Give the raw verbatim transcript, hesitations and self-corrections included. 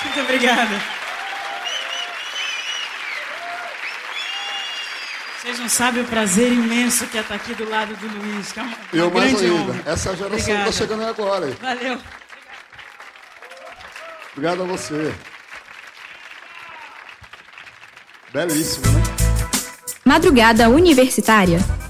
Muito obrigada. Vocês não sabem o prazer imenso que é estar aqui do lado do Luiz, que é uma, uma Eu mais grande ainda. honra. Essa geração Obrigada. que está chegando aí agora. Valeu. Obrigado a você. Belíssimo, né? Madrugada Universitária.